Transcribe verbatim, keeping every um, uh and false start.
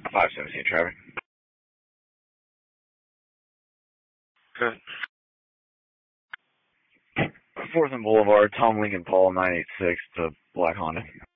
five seventeen traffic. Good. fourth and Boulevard, Tom Lincoln Paul, nine eight six to Black Honda.